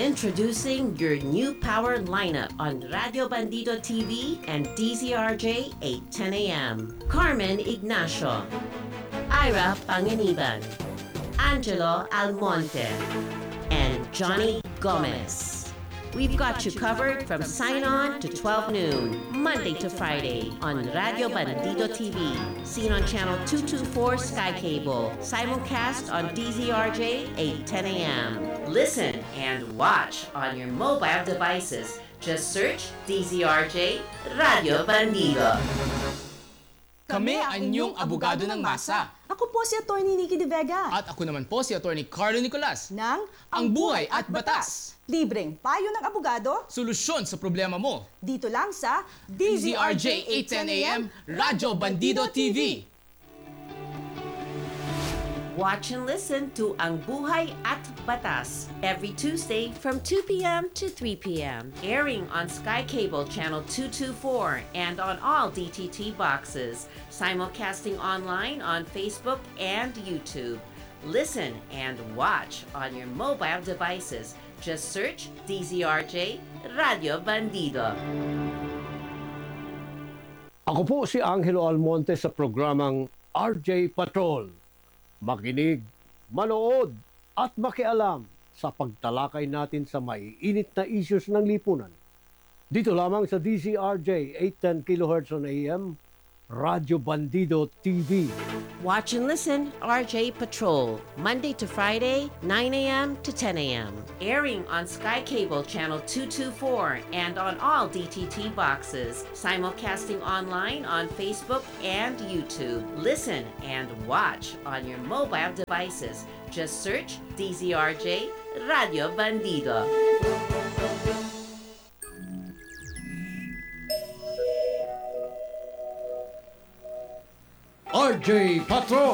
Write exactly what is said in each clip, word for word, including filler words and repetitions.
Introducing your new power lineup on Radio Bandido T V and D Z R J eight ten a m Carmen Ignacio, Ira Panganiban, Angelo Almonte, and Johnny Gomez. We've got you covered from sign on to twelve noon, Monday to Friday on Radio Bandido T V, seen on channel two twenty-four Sky Cable, simulcast on D Z R J eight ten a m Listen and watch on your mobile devices. Just search D Z R J Radio Bandido. Kami ang inyong abogado ng masa. Ako po si Attorney Nikki De Vega. At ako naman po si Attorney Carlo Nicolas. Ng Ang Buhay at Batas. Libreng payo ng abogado. Solusyon sa problema mo. Dito lang sa D Z R J eight ten a m Radyo Bandido T V. Watch and listen to Ang Buhay at Batas every Tuesday from two p m to three p m Airing on Sky Cable Channel two twenty-four and on all D T T boxes. Simulcasting online on Facebook and YouTube. Listen and watch on your mobile devices. Just search D Z R J Radio Bandido. Ako po si Angelo Almonte sa programang R J Patrol. Makinig, manood at makialam sa pagtalakay natin sa maiinit na issues ng lipunan. Dito lamang sa D Z R J eight ten kilohertz on A M, Radyo Bandido T V. Watch and listen R J Patrol, Monday to Friday, nine a m to ten a m Airing on Sky Cable Channel two twenty-four and on all D T T boxes. Simulcasting online on Facebook and YouTube. Listen and watch on your mobile devices. Just search D Z R J Radio Bandido. R J Patrol!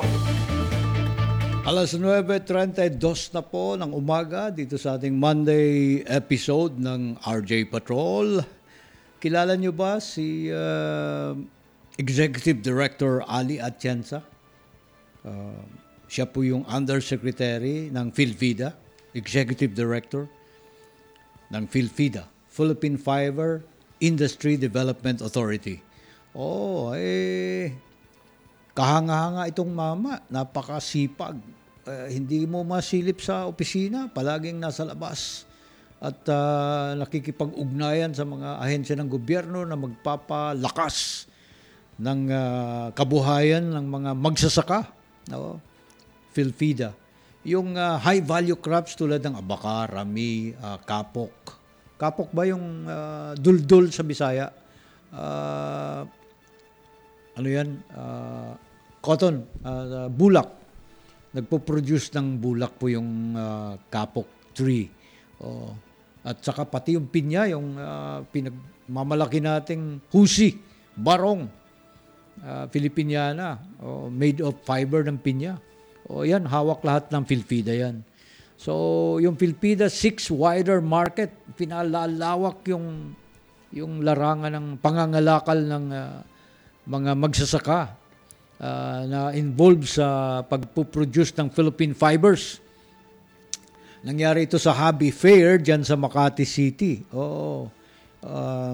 Alas nuwebe treinta y dos na po ng umaga dito sa ating Monday episode ng R J Patrol. Kilala niyo ba si uh, Executive Director Ali Atienza? Uh, siya po yung Undersecretary ng PhilFIDA, Executive Director ng PhilFIDA, Philippine Fiber Industry Development Authority. Oh, eh... Kahanga-hanga itong mama, napakasipag. Uh, hindi mo masilip sa opisina, palaging nasa labas. At uh, nakikipag-ugnayan sa mga ahensya ng gobyerno na magpapalakas ng uh, kabuhayan ng mga magsasaka. No? PhilFIDA. Yung uh, high-value crops tulad ng abaka, rami, uh, kapok. Kapok ba yung uh, duldul sa Bisaya? Uh, ano yan? Uh, cotton, uh, bulak. Nagpo-produce ng bulak po yung uh, kapok tree. Oh. At saka pati yung pinya, yung uh, pinagmamalaki nating husi, barong, uh, Filipiniana, oh, made of fiber ng pinya. O oh, yan, hawak lahat ng PhilFIDA yan. So, yung PhilFIDA six wider market, pinalalawak yung yung larangan ng pangangalakal ng uh, mga magsasaka uh, na involved sa pagpuproduce ng Philippine fibers. Nangyari ito sa Hobby Fair dyan sa Makati City. Oh, uh,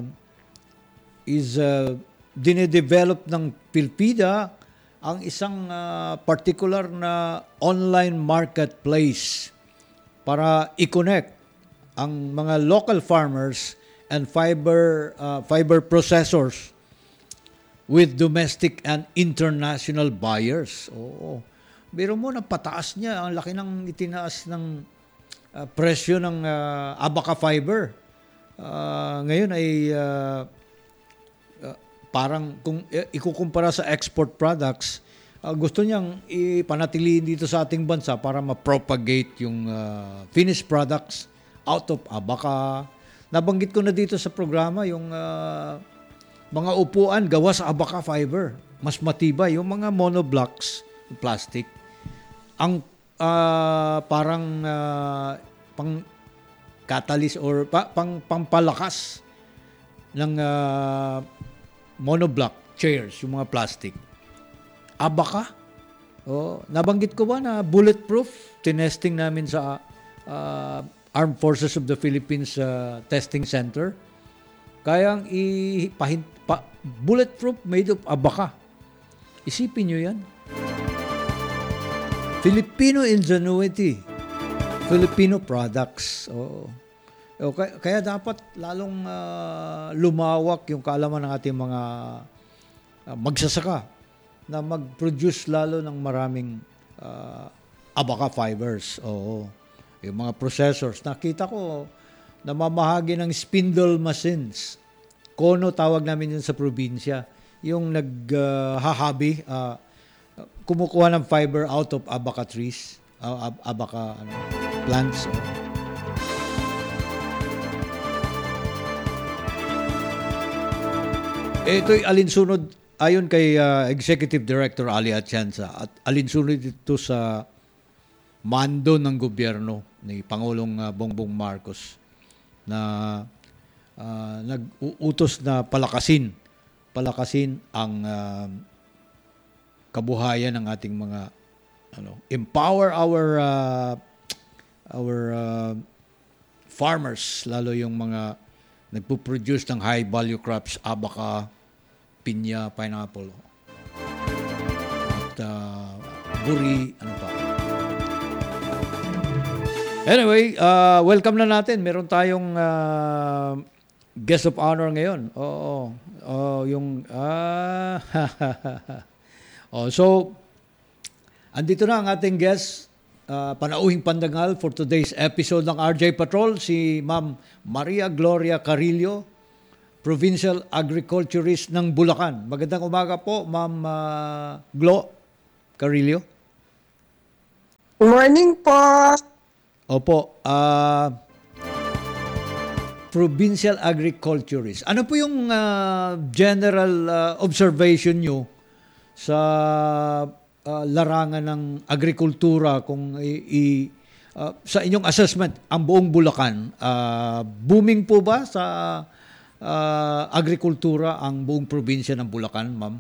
is uh, dinedevelop ng PhilFIDA ang isang uh, particular na online marketplace para i-connect ang mga local farmers and fiber uh, fiber processors with domestic and international buyers. Oo. Biro mo na pataas niya, ang laki ng itinaas ng uh, presyo ng uh, Abaca fiber. Uh, ngayon ay uh, uh, parang kung uh, ikukumpara sa export products, uh, gusto niyang ipanatilihin dito sa ating bansa para ma-propagate yung uh, finished products out of Abaca. Nabanggit ko na dito sa programa yung uh, mga upuan gawa sa Abaca fiber. Mas matibay. Yung mga monoblocks, plastic, ang uh, parang uh, pang catalyst or pa, pang pampalakas ng uh, monoblock chairs, yung mga plastic. Abaca. Oh, nabanggit ko ba na bulletproof? Tinesting namin sa uh, Armed Forces of the Philippines uh, Testing Center. Kayang ipahin, pa, bulletproof made of abaka. Isipin nyo yan. Filipino ingenuity. Filipino products. Oo. O, kaya, kaya dapat lalong uh, lumawak yung kaalaman ng ating mga uh, magsasaka na mag-produce lalo ng maraming uh, abaka fibers. Oo. Yung mga processors. Nakita ko, namamahagi ng spindle machines. Kono tawag namin yun sa probinsya. Yung naghahabi, uh, uh, kumukuha ng fiber out of abaca trees, uh, ab- abaca ano, plants. Oh. Ito'y alinsunod ayon kay uh, Executive Director Ali Atienza at alinsunod ito sa mando ng gobyerno ni Pangulong uh, Bongbong Marcos na uh, nag-uutos na palakasin palakasin ang uh, kabuhayan ng ating mga ano, empower our uh, our uh, farmers, lalo yung mga nagpo-produce ng high value crops, abaca, pinya, pineapple, at uh, buri, ano pa. Anyway, uh, welcome na natin. Meron tayong uh, guest of honor ngayon. Oo. Oh, yung ah oh, so andito na ang ating guest, uh, panauhing pandangal for today's episode ng R J Patrol, si Ma'am Maria Gloria Carillo, Provincial Agriculturist ng Bulacan. Magandang umaga po, Ma'am uh, Glo Carillo. Morning po. Opo, uh, Provincial Agriculturist. Ano po yung uh, general uh, observation nyo sa uh, larangan ng agrikultura kung i- i- uh, sa inyong assessment, ang buong Bulacan, uh, booming po ba sa uh, agrikultura ang buong probinsya ng Bulacan, ma'am?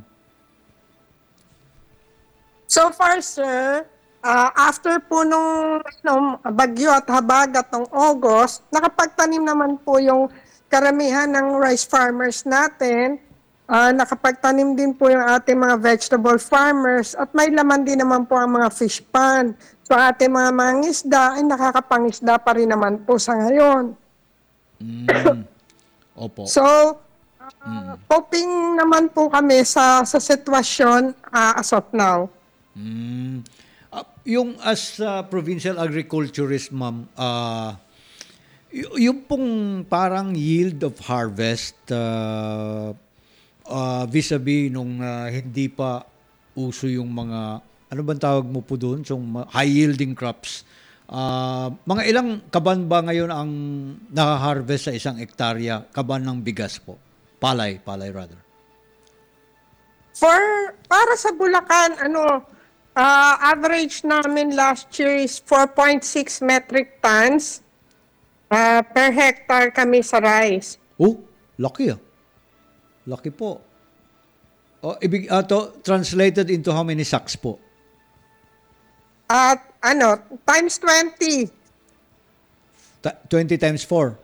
So far, sir, uh, after po nung no, bagyo at habagat ng August, nakapagtanim naman po yung karamihan ng rice farmers natin. Uh, nakapagtanim din po yung ating mga vegetable farmers at may laman din naman po ang mga fish pond. So ating mga mangisda ay nakakapangisda pa rin naman po sa ngayon. Mm. Opo. So, uh, hoping naman po kami sa, sa sitwasyon uh, as of now. Mm. Uh, yung as uh, provincial agriculturist, ma'am, uh, y- yung pong parang yield of harvest uh, uh, vis-a-vis nung uh, hindi pa uso yung mga, ano bang tawag mo po doon? So, high-yielding crops. Uh, mga ilang kaban ba ngayon ang nakaharvest sa isang ektarya? Kaban ng bigas po? Palay, palay rather. For, para sa Bulacan, ano, uh, average namin last year is four point six metric tons uh, per hectare kami sa rice. Oh, laki ah. Laki po. Oh, ibig, uh, to, translated into how many sacks po? At ano, times twenty. Ta- twenty times four.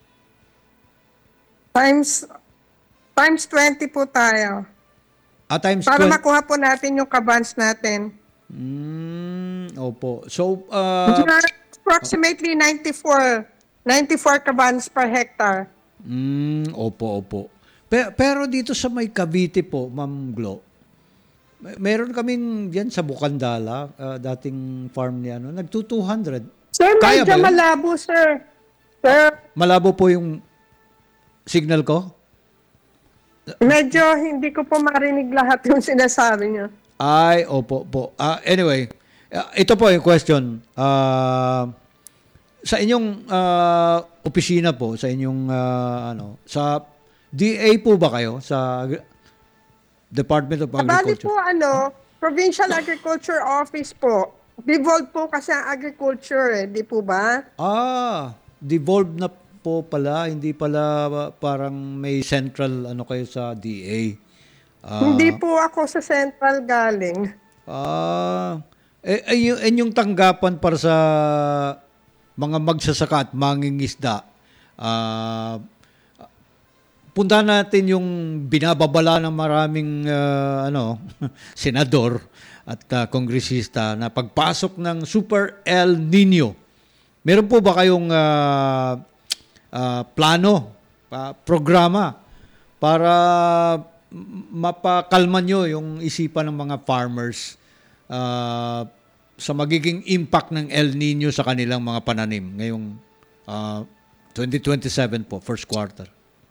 Times, times twenty po tayo. Ah, times Para twenty. makuha po natin yung kabans natin. Mm, opo. So, uh, Approximately ninety-four. ninety-four kabans per hectare. mm, opo, opo. Pero, pero dito sa may Cavite po, Ma'am Glo, may- meron kaming yan sa Bukandala, uh, dating farm ni ano, nagto two hundred. Sir, Kaya medyo ba yun? malabo, sir. Sir, Malabo po yung signal ko? medyo hindi ko po marinig lahat yung sinasabi niyo. Ay, opo, po. Ah, anyway, ah, ito po yung question. Ah, sa inyong ah, opisina po, sa inyong ah, ano, sa D A po ba kayo sa Agri- Department of Bali Agriculture? po, ano, Provincial Agriculture Office po. Devolved po kasi ang agriculture, eh, di po ba? Ah, devolved na po pala, hindi pala ah, parang may central ano kayo sa D A. Ah, Hindi po ako sa central galing. Ah, eh, eh, yung, eh, yung tanggapan para sa mga magsasaka at mangingisda. Ah, punta natin yung binababala ng maraming ah, ano senador at ah, kongresista na pagpasok ng Super El Nino. Meron po ba kayong ah, ah, plano, pa, programa para m- mapakalma nyo yung isipan ng mga farmers ah, sa magiging impact ng El Nino sa kanilang mga pananim ngayong ah, twenty twenty-seven po, first quarter?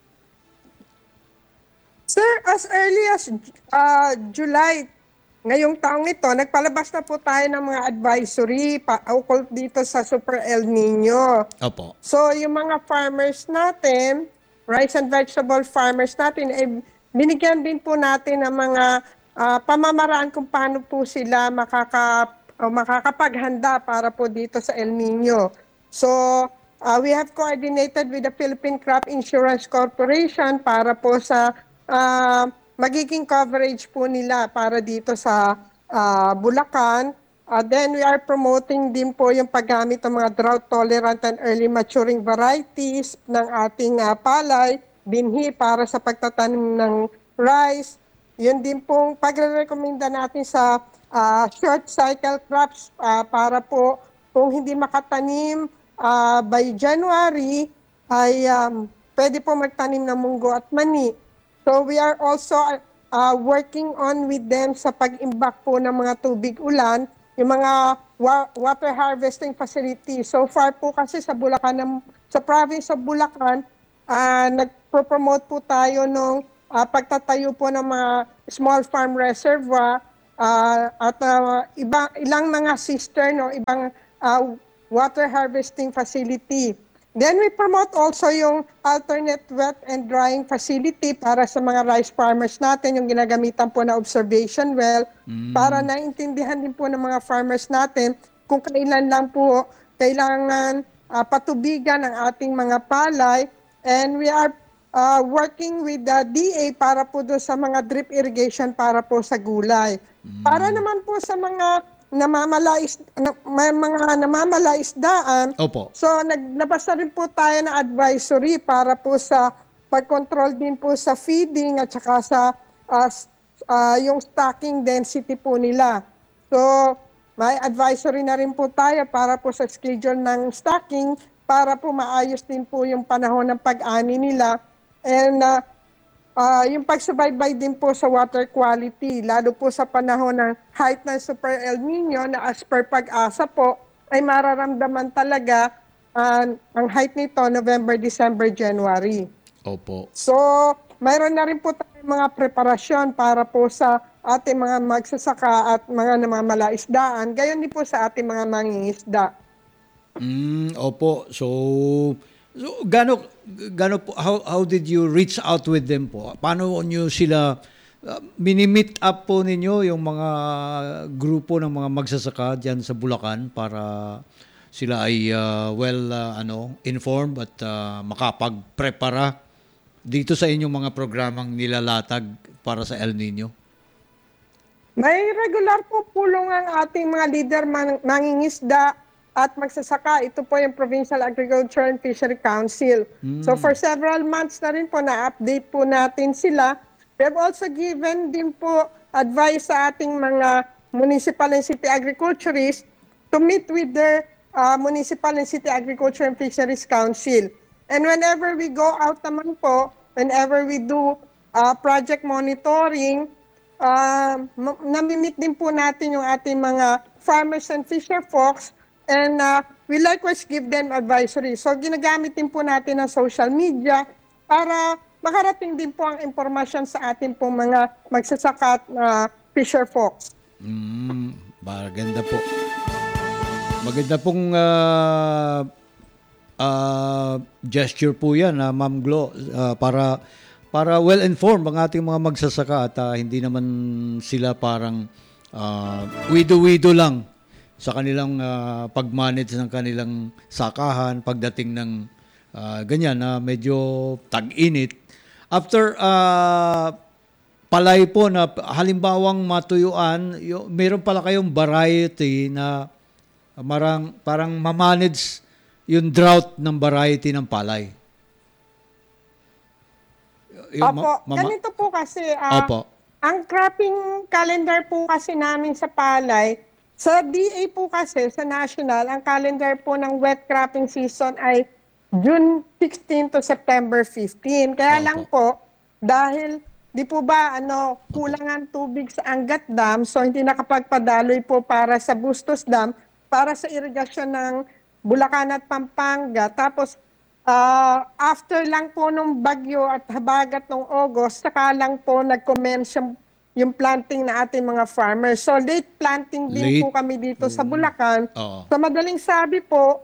Sir, as early as uh, July, ngayong taong ito, nagpalabas na po tayo ng mga advisory pa, ukol dito sa Super El Nino. Opo. So, yung mga farmers natin, rice and vegetable farmers natin, eh, binigyan din po natin ng mga ah, pamamaraan kung paano po sila makaka, o makakapaghanda para po dito sa El Nino. So, ah, we have coordinated with the Philippine Crop Insurance Corporation para po sa ah, magiging coverage po nila para dito sa ah, Bulacan. Uh, then we are promoting din po yung paggamit ng mga drought-tolerant and early maturing varieties ng ating uh, palay, binhi para sa pagtatanim ng rice. Yun din pong pagre-recommenda natin sa uh, short cycle crops uh, para po kung hindi makatanim uh, by January ay um, pwede po magtanim ng munggo at mani. So we are also uh, working on with them sa pag-imbak po ng mga tubig ulan, yung mga wa- water harvesting facility. So far po kasi sa Bulacan, ng- sa province of Bulacan, uh, nagpo-promote po tayo ng uh, pagtatayo po ng mga small farm reservoir uh, at uh, iba, ilang mga cistern o ibang uh, water harvesting facility. Then we promote also yung alternate wet and drying facility para sa mga rice farmers natin, yung ginagamitan po na observation well, para naintindihan din po ng mga farmers natin kung kailan lang po kailangan uh, patubigan ang ating mga palay. And we are uh, working with the D A para po doon sa mga drip irrigation para po sa gulay. Para naman po sa mga namamalais na, may mga namamalaisdaan. Opo. So naglabas na rin po tayo ng advisory para po sa pag-control din po sa feeding at saka sa uh, uh, yung stocking density po nila. So may advisory na rin po tayo para po sa schedule ng stocking para po maayos din po yung panahon ng pag-ani nila. And uh, Uh, yung pagsubaybay din po sa water quality, lalo po sa panahon ng height ng Super El Nino na as per pag-asa po, ay mararamdaman talaga uh, ang height nito November, December, January. Opo. So, mayroon na rin po tayong mga preparasyon para po sa ating mga magsasaka at mga namamalaisdaan, gayon din po sa ating mga mangingisda. Mm, opo. So, so gano gano po, how how did you reach out with them po? Paano niyo sila uh, mini-meet up po ninyo yung mga grupo ng mga magsasaka diyan sa Bulacan para sila ay uh, well uh, ano informed at uh, makapagprepara dito sa inyong mga programang nilalatag para sa El Nino? May regular po pulong ang ating mga leader man, mangingisda at magsasaka. Ito po yung Provincial Agriculture and Fishery Council. So for several months na rin po na-update po natin sila. We have also given din po advice sa ating mga municipal and city agriculturists to meet with their uh, municipal and city agriculture and fisheries council. And whenever we go out naman po, whenever we do uh, project monitoring, uh, namimit din po natin yung ating mga farmers and fisher folks. And uh, we likewise give them advisory. So ginagamit din po natin ang social media para makarating din po ang impormasyon sa ating po mga magsasaka at uh, fisher folks. Mm, maganda po. Maganda pong uh, uh, gesture po yan, uh, Ma'am Glo, uh, para para well-informed ang ating mga magsasaka at uh, hindi naman sila parang uh, wido-wido lang sa kanilang uh, pag-manage ng kanilang sakahan pagdating ng uh, ganyan na uh, medyo tag-init. After uh, palay po na halimbawang matuyuan, y- meron pala kayong variety na marang, parang mamanage yung drought ng variety ng palay. Yung Opo, ma- mama- ganito po kasi, ah, Opo. ang cropping calendar po kasi namin sa palay, sa D A po kasi, sa national, ang calendar po ng wet cropping season ay June sixteen to September fifteen. Kaya Opo. lang po, dahil di po ba ano, kulang ang tubig sa Angat Dam, so hindi nakapagpadaloy po para sa Bustos Dam, para sa irigasyon ng Bulacan at Pampanga. Tapos, ah, after lang po nung bagyo at habagat nung August, saka lang po nag-commence yung, yung planting na ating mga farmers. So, late planting din Late. po kami dito sa Bulacan. Oo. So, madaling sabi po,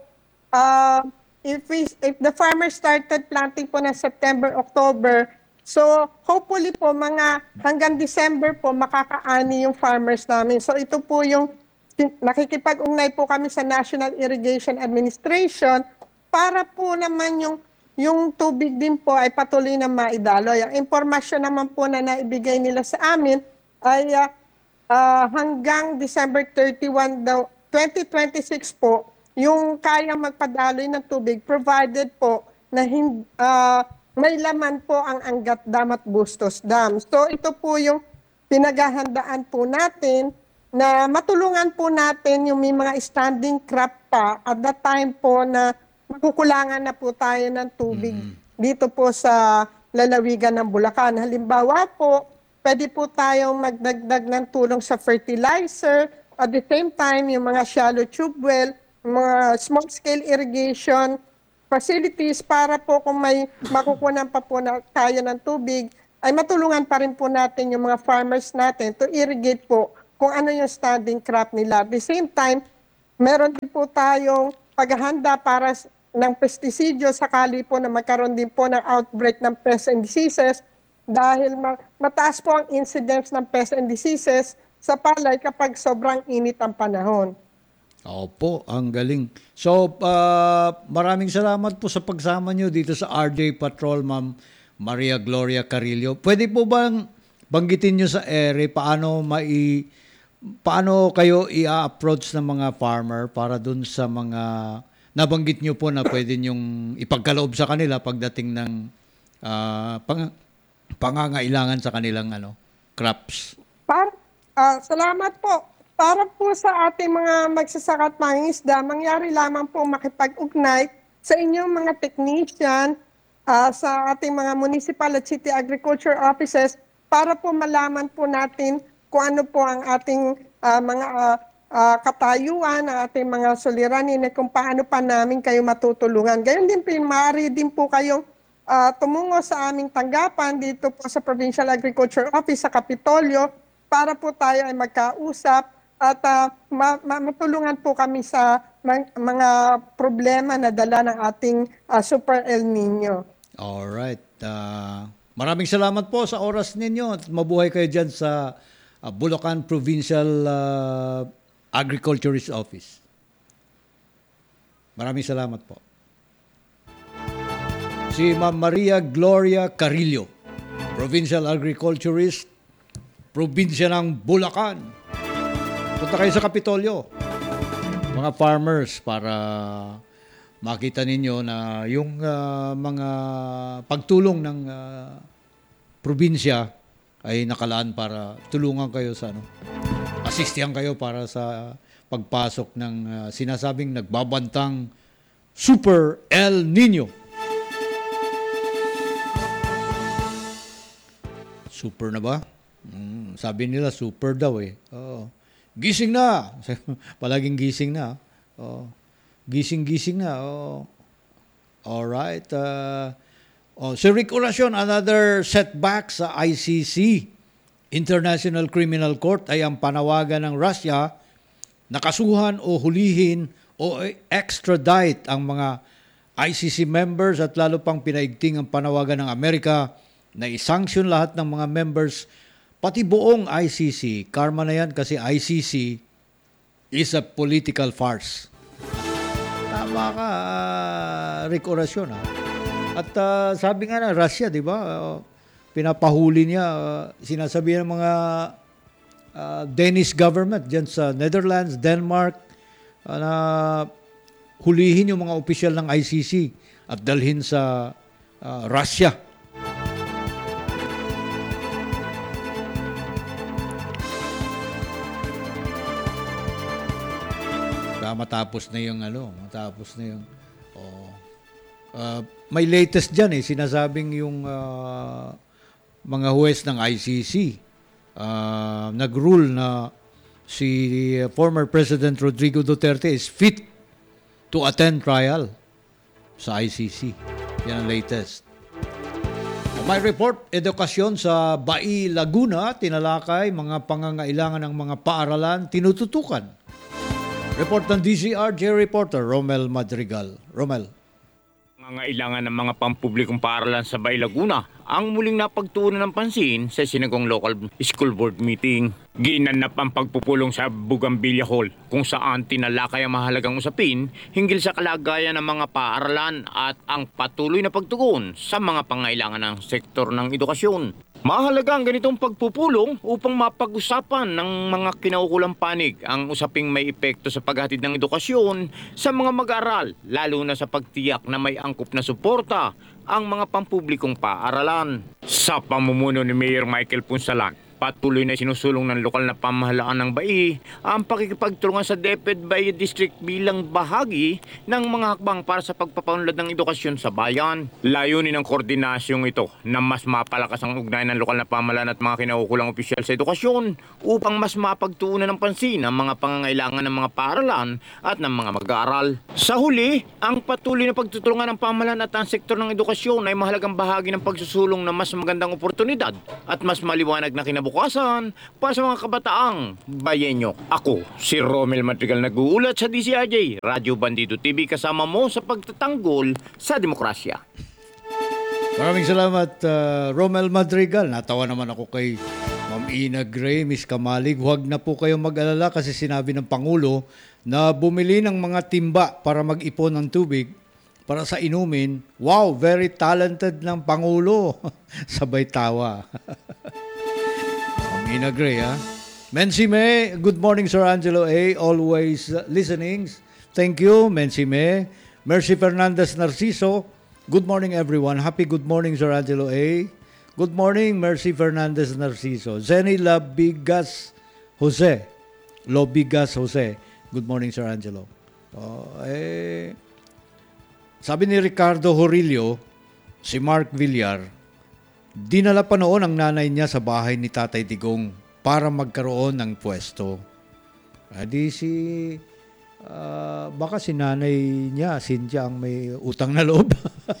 ah, if, we, if the farmers started planting po na September, October, so hopefully po mga hanggang December po makakaani yung farmers namin. So ito po yung nakikipag-ugnay po kami sa National Irrigation Administration para po naman yung yung tubig din po ay patuloy na maidaloy. Ang impormasyon naman po na naibigay nila sa amin ay ah, ah, hanggang December thirty-first daw, twenty twenty-six po, yung kayang magpadaloy ng tubig provided po na hin, ah, may laman po ang Angat Dam at Bustos Dam. So ito po yung pinaghahandaan po natin na matulungan po natin yung may mga standing crop pa at that time po na makukulangan na po tayo ng tubig dito po sa lalawigan ng Bulacan. Halimbawa po, pwede po tayong magdagdag ng tulong sa fertilizer. At the same time, yung mga shallow tube well, mga small-scale irrigation facilities para po kung may makukunan pa po na tayo ng tubig, ay matulungan pa rin po natin yung mga farmers natin to irrigate po kung ano yung standing crop nila. At the same time, meron din po tayong paghahanda para s- ng pestisidyo sakali po na magkaroon din po ng outbreak ng pests and diseases dahil ma- mataas po ang incidence ng pests and diseases sa palay kapag sobrang init ang panahon. Opo, ang galing. So, ah, maraming salamat po sa pagsama nyo dito sa R J Patrol, Ma'am Maria Gloria Carillo. Pwede po bang banggitin nyo sa ere paano mai paano kayo i-approach ng mga farmer para dun sa mga nabanggit nyo po na pwede nyong ipagkaloob sa kanila pagdating ng ah, pang, pangangailangan sa kanilang ano crops. Para, ah, salamat po. Para po sa ating mga magsasaka at mangingisda, mangyari lamang po makipag-ugnay sa inyong mga technician, ah, sa ating mga municipal at city agriculture offices para po malaman po natin kung ano po ang ating ah, mga ah, ah, katayuan, ang ating mga suliranin at kung paano pa namin kayo matutulungan. Gayon din po, maaari din po kayong ah, tumungo sa aming tanggapan dito po sa Provincial Agriculture Office sa Kapitolyo para po tayo ay magkausap at ah, ma- ma- matulungan po kami sa ma- mga problema na dala ng ating ah, Super El Nino. Alright. Uh, maraming salamat po sa oras ninyo at mabuhay kayo dyan sa uh, Bulacan Provincial uh, Agriculturist Office. Maraming salamat po. Si Ma'am Maria Gloria Carillo, Provincial Agriculturist, Probinsya ng Bulacan. Punta kayo sa Kapitolyo, mga farmers, para makita ninyo na yung ah, mga pagtulong ng ah, probinsya ay nakalaan para tulungan kayo sa ano, asistihan kayo para sa pagpasok ng ah, sinasabing nagbabantang Super El Nino. Super na ba? Mm, sabi nila super daw eh. Oo. Gising na. Palaging gising na. Oo. Gising-gising na. Oh. All right. Uh, oh, si Rick Oracion, another setback sa I C C. International Criminal Court ay ang panawagan ng Russia na kasuhan o hulihin o extradite ang mga I C C members at lalo pang pinaigting ang panawagan ng Amerika na isanksyon lahat ng mga members pati buong I C C. Karma na yan kasi I C C is a political farce. Tama ka, uh, Rick Oracion. Ha? At uh, sabi nga na, Russia, di ba? Uh, pinapahuli niya, uh, sinasabi ng mga uh, Danish government dyan sa Netherlands, Denmark, uh, na hulihin yung mga opisyal ng I C C at dalhin sa ah, Russia. Kaya matapos na yung ano, matapos na yung oh, ah, may latest diyan eh, sinasabing yung ah, mga huwes ng I C C ah, nag-rule na si former President Rodrigo Duterte is fit to attend trial sa I C C. Yan ang latest. May report, edukasyon sa Bai, Laguna, tinalakay mga pangangailangan ng mga paaralan, tinututukan. Report ng D Z R J reporter Romel Madrigal. Romel. Nangangailangan ng mga pampublikong paaralan sa Bay Laguna ang muling napagtuunan ng pansin sa sinagong local school board meeting. Ginanap ang pagpupulong sa Bougainvillea Hall kung saan tinalakay ang mahalagang usapin hinggil sa kalagayan ng mga paaralan at ang patuloy na pagtugon sa mga pangailangan ng sektor ng edukasyon. Mahalaga ang ganitong pagpupulong upang mapag-usapan ng mga kinaukulang panig ang usaping may epekto sa paghatid ng edukasyon sa mga mag-aaral, lalo na sa pagtiyak na may angkop na suporta ang mga pampublikong paaralan. Sa pamumuno ni Mayor Michael Punsalan, patuloy na sinusulong ng lokal na pamahalaan ng Bai ang pakikipagtulungan sa DepEd Bai District bilang bahagi ng mga hakbang para sa pagpapaunlad ng edukasyon sa bayan. Layunin ng koordinasyong ito na mas mapalakas ang ugnayan ng lokal na pamahalaan at mga kinaukulang opisyal sa edukasyon upang mas mapagtuunan ng pansin ang mga pangangailangan ng mga paaralan at ng mga mag-aaral. Sa huli, ang patuloy na pagtutulungan ng pamahalaan at ang sektor ng edukasyon ay mahalagang bahagi ng pagsusulong na mas magandang oportunidad at mas maliwanag na kinabukasan bukasan para sa mga kabataang bayenyo. Ako, si Romel Madrigal, nag-uulat sa D C R J, Radyo Bandido T V, kasama mo sa pagtatanggol sa demokrasya. Maraming salamat, uh, Romel Madrigal. Natawa naman ako kay Ma'am Ina Gray, Miss Kamalig. Huwag na po kayong mag-alala kasi sinabi ng Pangulo na bumili ng mga timba para mag-ipon ng tubig para sa inumin. Wow, very talented ng Pangulo. Sabay tawa. Ina Gray, ha? Mensi May, good morning, Sir Angelo A. Always uh, listening. Thank you, Mensi May. Mercy Fernandez Narciso, good morning, everyone. Happy good morning, Sir Angelo A. Good morning, Mercy Fernandez Narciso. Zenny Labigas Jose. Lobigas Jose. Good morning, Sir Angelo. Oh, eh, sabi ni Ricardo Horillo, si Mark Villar, dinala pa noon ang nanay niya sa bahay ni Tatay Digong para magkaroon ng pwesto. Adi si, uh, baka si nanay niya, Cynthia, ang may utang na loob.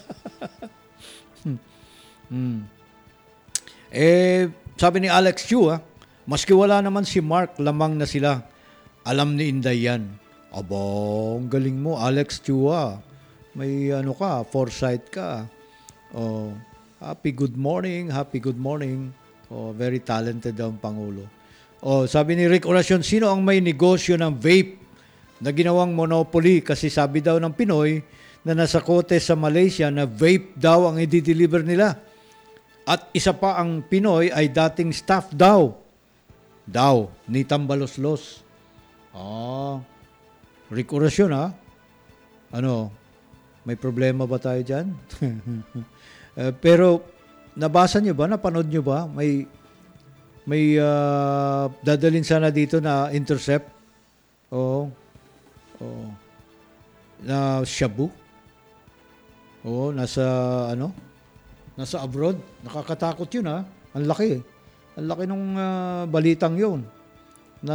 hmm. Eh, sabi ni Alex Chu, ah, maski wala naman si Mark, lamang na sila. Alam ni Inday yan. Aba, ang galing mo, Alex Chu, ah. May ano ka, foresight ka. Oh, happy good morning, happy good morning. Oh, very talented daw ang Pangulo. Oh, sabi ni Rick Oracion, sino ang may negosyo ng vape na ginawang monopoly? Kasi sabi daw ng Pinoy na nasa kote sa Malaysia na vape daw ang i-deliver nila. At isa pa ang Pinoy ay dating staff daw. Daw, ni Tambaloslos. Ah, Rick Oracion, ha? Ano, may problema ba tayo dyan? Uh, pero nabasa niyo ba, napanood niyo ba? May may uh, dadalhin sana dito na intercept. Oo. Oo. Na shabu. Oo, nasa ano? Nasa abroad. Nakakatakot 'yun, ha. Ang laki. Ang laki nung uh, balitang 'yun. Na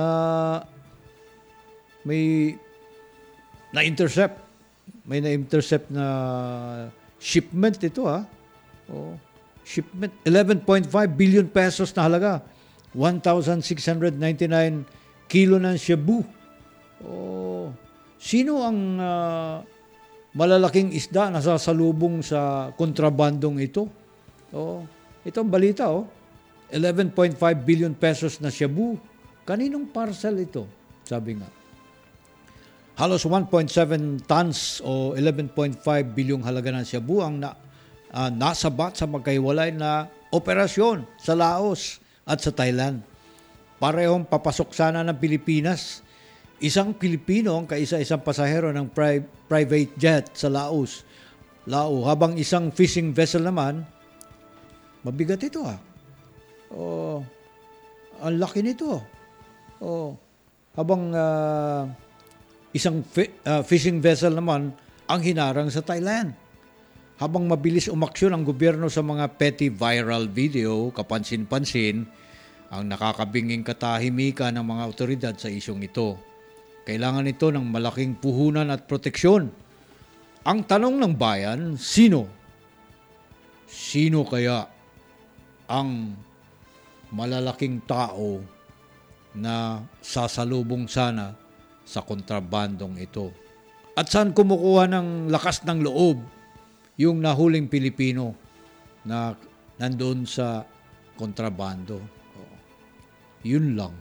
may na intercept. May na intercept na shipment ito, ha. Oh, shipment eleven point five billion pesos na halaga. one thousand six hundred ninety-nine kilo ng shabu. Oh, sino ang uh, malalaking isda na sasalubong sa kontrabandong ito? Oh, ito ang balita, oh. eleven point five billion pesos na shabu. Kaninong parcel ito? Sabi nga. Halos one point seven tons o eleven point five bilyong halaga ng shabu ang na Uh, nasabat sa magkahiwalay na operasyon sa Laos at sa Thailand. Parehong papasok sana ng Pilipinas. isang Pilipino ang kaisa-isang pasahero ng pri- private jet sa Laos. Lao, habang isang fishing vessel naman, mabigat ito ah. Oh, ang laki nito. Oh, habang uh, isang fi- uh, fishing vessel naman ang hinarang sa Thailand. Habang mabilis umaksyon ang gobyerno sa mga petty viral video, kapansin-pansin ang nakakabinging katahimikan ng mga otoridad sa isyong ito. Kailangan ito ng malaking puhunan at proteksyon. Ang tanong ng bayan, sino? Sino kaya ang malalaking tao na sasalubong sana sa kontrabandong ito? At saan kumukuha ng lakas ng loob yung nahuling Pilipino na nandoon sa kontrabando? Oh, yun lang.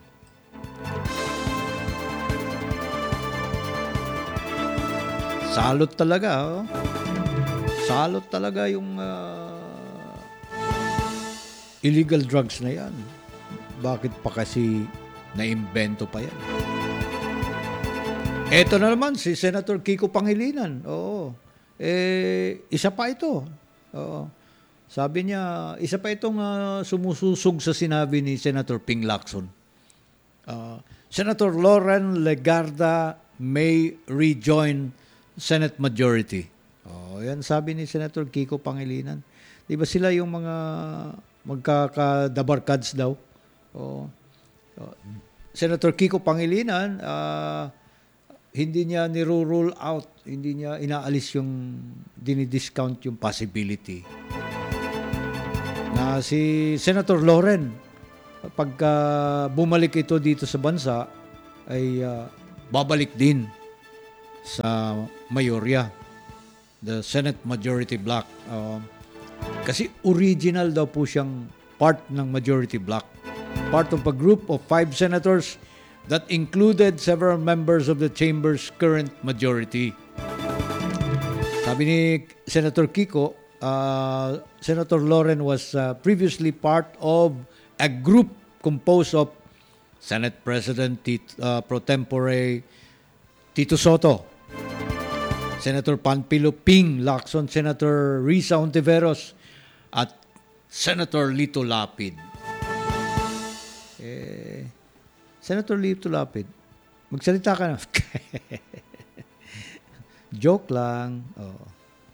Salot talaga. Oh. Salot talaga yung uh, illegal drugs na yan. Bakit pa kasi naimbento pa yan? Eto na naman si Senator Kiko Pangilinan. Oo. Eh, isa pa ito. Oo. Sabi niya, isa pa itong uh, sumususog sa sinabi ni Senator Ping Lacson. Uh, Senator Lauren Legarda may rejoin Senate majority. Oh, yan sabi ni Senator Kiko Pangilinan. Di ba sila yung mga magkakadabarkads daw? Oh. Oh. Senator Kiko Pangilinan, uh, hindi niya niro-rule out, hindi niya inaalis yung dinidiscount yung possibility na si Senator Lauren, pagka bumalik ito dito sa bansa, ay uh, babalik din sa mayorya, the Senate Majority Block. Uh, kasi original daw po siyang part ng Majority Block. Part of a group of five senators that included several members of the chamber's current majority. Sabi ni Senator Kiko, uh, Senator Lauren was uh, previously part of a group composed of Senate President Tito, uh, pro tempore Tito Soto, Senator Panfilo Ping Lacson, Senator Risa Ontiveros, at Senator Lito Lapid. Eh, Senator Lito Lapid, magsalita ka na. Joke lang. Oh.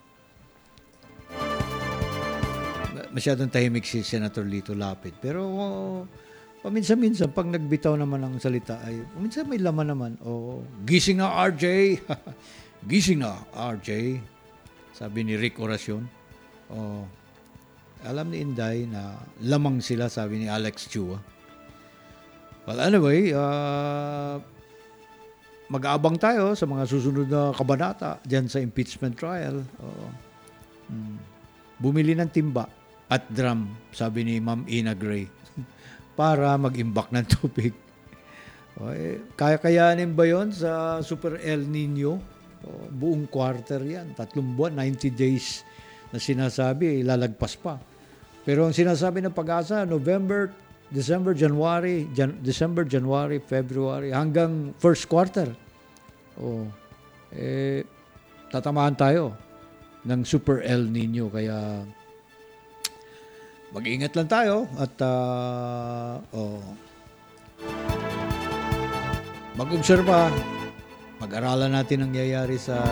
Masyadong tahimik si Senator Lito Lapid. Pero oh, paminsan-minsan, pag nagbitaw naman ng salita, ay minsan may laman naman. Oh, gising na R J. Gising na R J. Sabi ni Rick Oracion. Oh, alam ni Inday na lamang sila, sabi ni Alex Chua. Well, anyway, uh, mag-aabang tayo sa mga susunod na kabanata dyan sa impeachment trial. Oh, hmm. Bumili ng timba at drum, sabi ni Ma'am Ina Gray, para mag-imbak ng tubig. Okay. Kaya-kayanin ba yon sa Super El Nino? O, buong quarter yan. Tatlong buwan, ninety days na sinasabi, ilalagpas pa. Pero ang sinasabi ng Pag-asa, November, December, January, Jan- December, January, February, hanggang first quarter. O, eh, tatamaan tayo ng Super El Nino. Kaya mag-ingat lang tayo at uh, oh, mag-obserba, mag-aralan natin ang nangyayari sa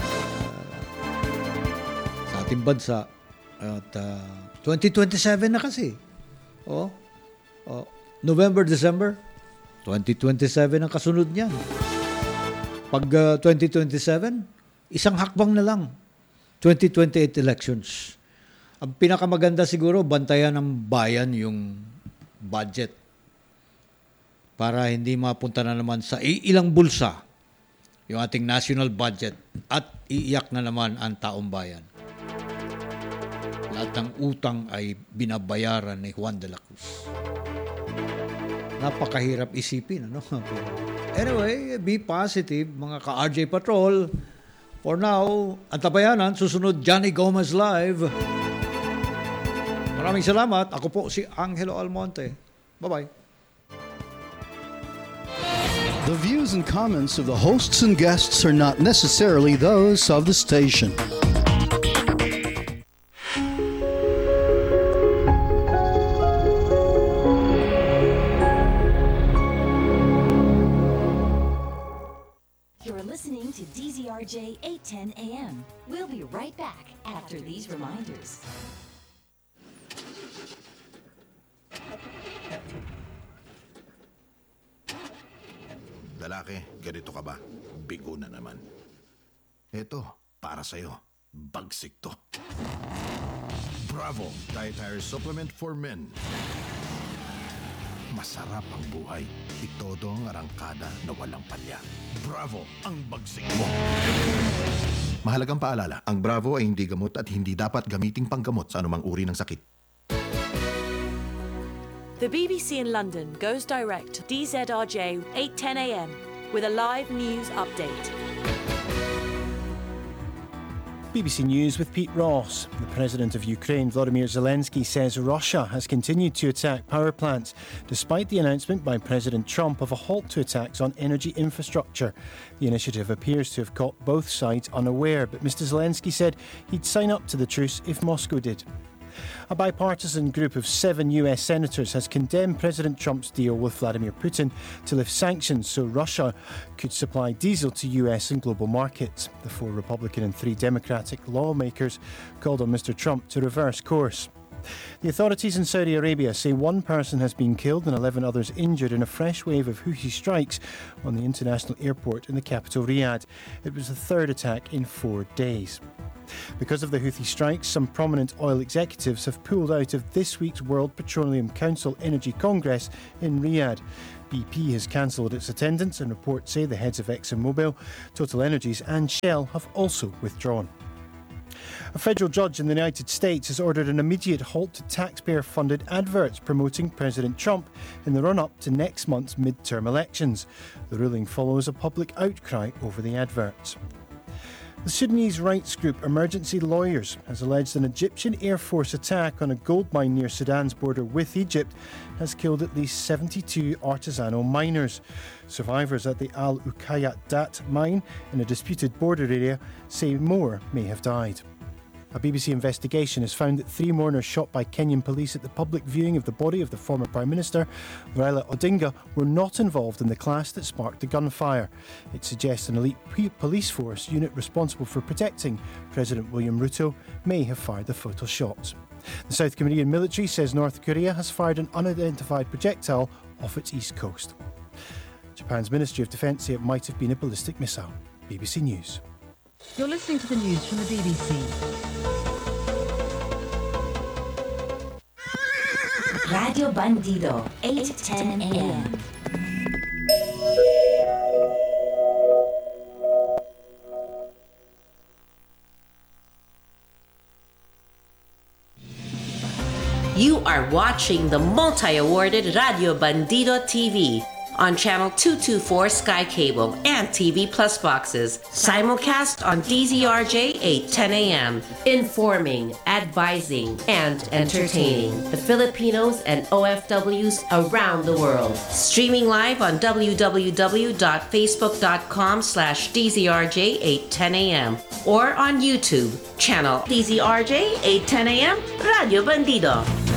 sa ating bansa. At uh, twenty twenty-seven na kasi. Oh, oh, November, December, twenty twenty-seven ang kasunod niyan. Pag uh, twenty twenty-seven, isang hakbang na lang. twenty twenty-eight elections. Ang pinakamaganda siguro, bantayan ng bayan yung budget para hindi mapunta na naman sa ilang bulsa yung ating national budget at iiyak na naman ang taong bayan. Lahat ng utang ay binabayaran ni Juan de la Cruz. Napakahirap isipin, ano? Anyway, be positive, mga ka-R J Patrol. For now, ang tabayanan, susunod Johnny Gomez Live. Maraming salamat. Ako po si Angelo Almonte. Bye-bye. The views and comments of the hosts and guests are not necessarily those of the station. You're listening to D Z R J eight ten A M. We'll be right back after these reminders. Lalaki, ganito ka ba? Bigo na naman. Eto, para sa'yo. Bagsik to. Bravo! Dietary Supplement for Men. Masarap ang buhay. Itodo ang arangkada na walang palya. Bravo! Ang bagsik mo! Mahalagang paalala, ang Bravo ay hindi gamot at hindi dapat gamiting panggamot sa anumang uri ng sakit. The B B C in London goes direct to D Z R J eight ten A M with a live news update. B B C News with Pete Ross. The President of Ukraine, Volodymyr Zelensky, says Russia has continued to attack power plants, despite the announcement by President Trump of a halt to attacks on energy infrastructure. The initiative appears to have caught both sides unaware, but Mister Zelensky said he'd sign up to the truce if Moscow did. A bipartisan group of seven U S senators has condemned President Trump's deal with Vladimir Putin to lift sanctions so Russia could supply diesel to U S and global markets. The four Republican and three Democratic lawmakers called on Mister Trump to reverse course. The authorities in Saudi Arabia say one person has been killed and eleven others injured in a fresh wave of Houthi strikes on the international airport in the capital Riyadh. It was the third attack in four days. Because of the Houthi strikes, some prominent oil executives have pulled out of this week's World Petroleum Council Energy Congress in Riyadh. B P has cancelled its attendance, and reports say the heads of ExxonMobil, TotalEnergies and Shell have also withdrawn. A federal judge in the United States has ordered an immediate halt to taxpayer-funded adverts promoting President Trump in the run-up to next month's midterm elections. The ruling follows a public outcry over the adverts. The Sudanese rights group Emergency Lawyers has alleged an Egyptian Air Force attack on a gold mine near Sudan's border with Egypt has killed at least seventy-two artisanal miners. Survivors at the Al Uqayyat Dat mine in a disputed border area say more may have died. A B B C investigation has found that three mourners shot by Kenyan police at the public viewing of the body of the former Prime Minister, Raila Odinga, were not involved in the clash that sparked the gunfire. It suggests an elite p- police force unit responsible for protecting President William Ruto may have fired the fatal shots. The South Korean military says North Korea has fired an unidentified projectile off its east coast. Japan's Ministry of Defence say it might have been a ballistic missile. B B C News. You're listening to the news from the B B C. Radio Bandido, eight ten A M. You are watching the multi-awarded Radio Bandido T V on channel two twenty-four Sky Cable and T V Plus boxes. Simulcast on D Z R J eight ten A M. Informing, advising, and entertaining the Filipinos and O F Ws around the world. Streaming live on w w w dot facebook dot com slash D Z R J eight ten A M or on YouTube, channel D Z R J eight ten A M Radio Bandido.